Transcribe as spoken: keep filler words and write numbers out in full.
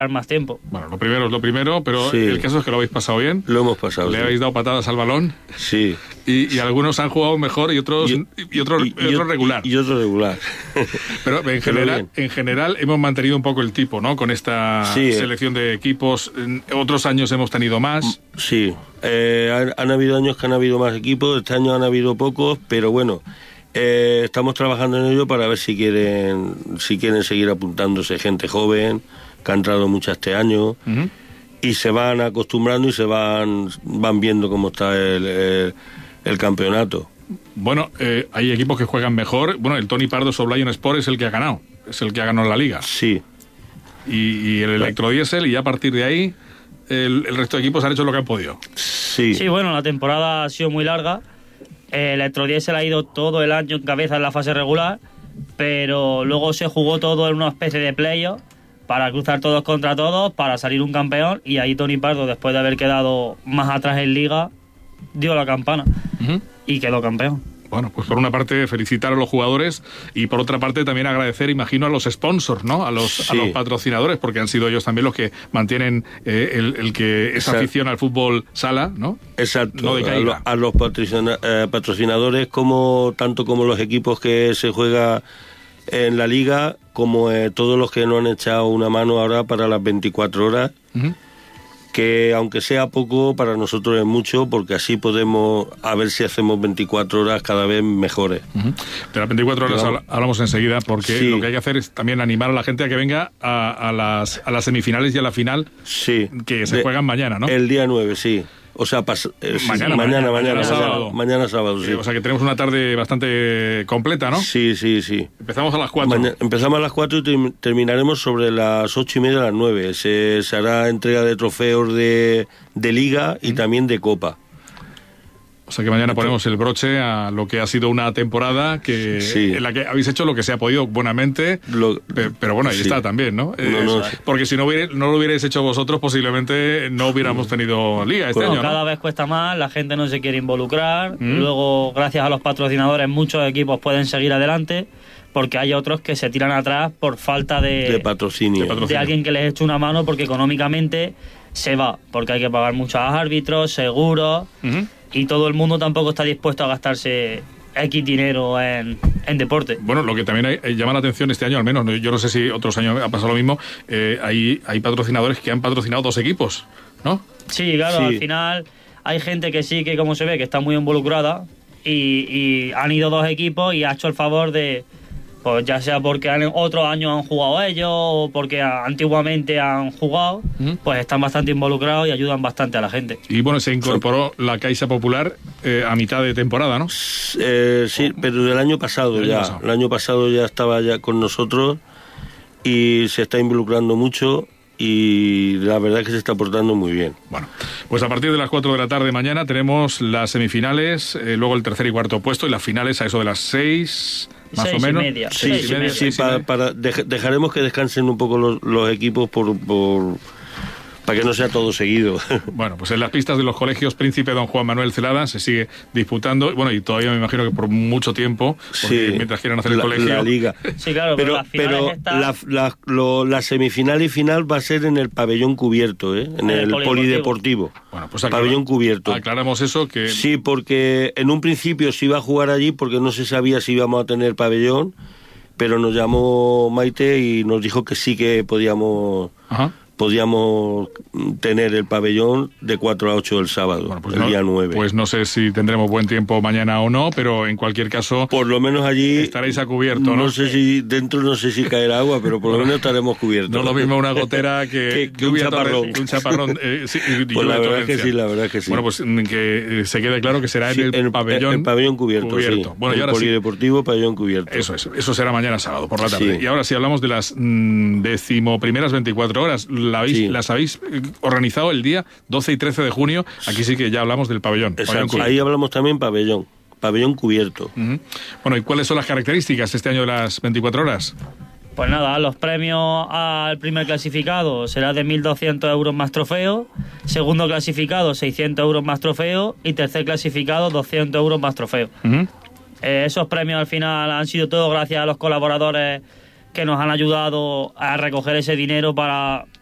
más tiempo. Bueno, lo primero es lo primero, pero Sí. el caso es que lo habéis pasado bien. Lo hemos pasado. Le sí. habéis dado patadas al balón Sí. y, y algunos han jugado mejor y otros y, y otros, y, y otros regular. Y, y otros regular. Pero en general, en general hemos mantenido un poco el tipo, ¿no? Con esta sí, selección de equipos. En otros años hemos tenido más. Sí. Eh, han, han habido años que han habido más equipos, este año han habido pocos, pero bueno, eh, estamos trabajando en ello para ver si quieren, si quieren seguir apuntándose gente joven, que ha entrado mucha este año. Uh-huh. Y se van acostumbrando y se van van viendo cómo está el, el, el campeonato. Bueno, eh, hay equipos que juegan mejor. Bueno, el Tony Pardo Soblayon Sport es el que ha ganado. Es el que ha ganado la liga. Sí. Y, y el Electrodiesel, y ya a partir de ahí, el, el resto de equipos han hecho lo que han podido. Sí. Sí, bueno, la temporada ha sido muy larga. El Electrodiesel ha ido todo el año en cabeza en la fase regular, pero luego se jugó todo en una especie de playoff para cruzar todos contra todos, para salir un campeón, y ahí Tony Pardo, después de haber quedado más atrás en liga, dio la campana uh-huh. y quedó campeón. Bueno, pues por una parte felicitar a los jugadores y por otra parte también agradecer, imagino, a los sponsors, ¿no? A los, sí. a los patrocinadores, porque han sido ellos también los que mantienen eh, el, el que esa Exacto. afición al fútbol sala, ¿no? Exacto. No decaiga. A, lo, a los patrocina, eh, patrocinadores, como tanto como los equipos que se juega en la liga, como eh, todos los que nos han echado una mano ahora para las veinticuatro horas, uh-huh. que aunque sea poco, para nosotros es mucho, porque así podemos, a ver si hacemos veinticuatro horas cada vez mejores. Uh-huh. De las veinticuatro horas Pero, hablamos enseguida, porque sí. lo que hay que hacer es también animar a la gente a que venga a, a, las, a las semifinales y a la final, sí. que se de, juegan mañana, ¿no? El día nueve, sí. O sea, pas, eh, mañana, mañana, mañana, mañana, mañana, sábado. Mañana sábado, sí. Eh, o sea que tenemos una tarde bastante completa, ¿no? Sí, sí, sí. Empezamos a las cuatro. Mañana, empezamos a las cuatro y te, terminaremos sobre las ocho y media a las nueve. Se, se hará entrega de trofeos de, de liga y ¿Mm? también de copa. O sea que mañana ponemos el broche a lo que ha sido una temporada que sí. en la que habéis hecho lo que se ha podido buenamente, lo, pero bueno, ahí sí. está también, ¿no? no, eh, no porque si no, hubiera, no lo hubierais hecho vosotros, posiblemente no hubiéramos tenido liga este bueno, año, ¿no? Cada vez cuesta más, la gente no se quiere involucrar, ¿Mm? luego gracias a los patrocinadores muchos equipos pueden seguir adelante, porque hay otros que se tiran atrás por falta de, de, patrocinio. de patrocinio, de alguien que les eche una mano, porque económicamente se va, porque hay que pagar muchos árbitros, seguros, uh-huh. y todo el mundo tampoco está dispuesto a gastarse X dinero en, en deporte. Bueno, lo que también hay, eh, llama la atención este año, al menos, yo no sé si otros años ha pasado lo mismo, eh, hay, hay patrocinadores que han patrocinado dos equipos, ¿no? Sí, claro, sí. Al final hay gente que sí, que como se ve, que está muy involucrada, y, y han ido dos equipos y ha hecho el favor de... Pues ya sea porque en otros años han jugado ellos o porque antiguamente han jugado, ¿Mm? pues están bastante involucrados y ayudan bastante a la gente. Y bueno, se incorporó la Caixa Popular eh, a mitad de temporada, ¿no? Eh, sí, pero del año pasado el ya. Año pasado. El año pasado ya estaba ya con nosotros y se está involucrando mucho. Y la verdad es que se está portando muy bien. Bueno, pues a partir de las cuatro de la tarde mañana tenemos las semifinales, eh, luego el tercer y cuarto puesto y las finales a eso de las seis, más seis o menos. Y media. Sí, seis sí, y media. sí, para, para dej- dejaremos que descansen un poco los, los equipos por... por para que no sea todo seguido. Bueno, pues en las pistas de los colegios Príncipe Don Juan Manuel Celada se sigue disputando, bueno, y todavía me imagino que por mucho tiempo, porque sí, mientras quieran hacer el la, colegio... La liga. Sí, claro, pero, pero, pero está... la, la, lo, la semifinal y final va a ser en el pabellón cubierto, ¿eh? En, en el, el polideportivo. polideportivo. Bueno, pues aclara, pabellón cubierto. Aclaramos eso que... Sí, porque en un principio se iba a jugar allí porque no se sabía si íbamos a tener pabellón, pero nos llamó Maite y nos dijo que sí que podíamos... Ajá. podíamos tener el pabellón de cuatro a ocho el sábado, bueno, pues el no, día nueve. Pues no sé si tendremos buen tiempo mañana o no, pero en cualquier caso... Por lo menos allí... Estaréis a cubierto, ¿no? No sé si dentro no sé si caerá agua, pero por lo menos estaremos cubiertos. No lo mismo una gotera que, que, que un chaparrón. Que un chaparrón eh, sí, pues la verdad que sí, la verdad que sí. Bueno, pues que se quede claro que será sí, en el, el pabellón... El pabellón cubierto, cubierto. Sí. Bueno, el y ahora polideportivo, sí. pabellón cubierto. Eso es, eso será mañana sábado, por la tarde. Sí. Y ahora sí hablamos de las mmm, decimoprimeras veinticuatro horas. ¿La habéis, sí. ¿Las habéis organizado el día doce y trece de junio? Aquí sí que ya hablamos del pabellón. Exacto, ahí hablamos también pabellón, pabellón cubierto. Uh-huh. Bueno, ¿y cuáles son las características este año de las veinticuatro horas? Pues nada, los premios al primer clasificado será de mil doscientos euros más trofeo, segundo clasificado seiscientos euros más trofeo y tercer clasificado doscientos euros más trofeo. Uh-huh. Eh, esos premios al final han sido todos gracias a los colaboradores que nos han ayudado a recoger ese dinero para